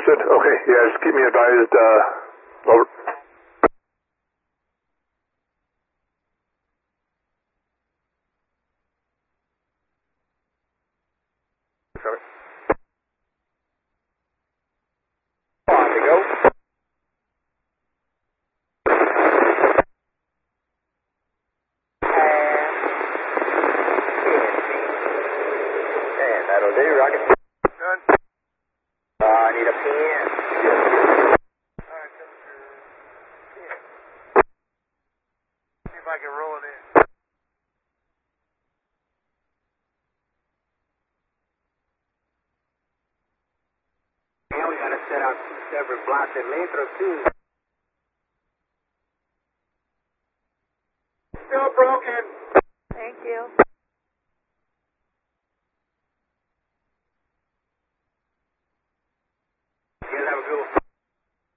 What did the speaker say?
Understood. Okay, yeah, just keep me advised. Over. Sorry. On to go. And that'll do, Rocket. Done. I need a pen. Alright, coming through. Yeah. See if I can roll it in. And we gotta set out 2 separate blocks at Metro too. Still broken. Thank you.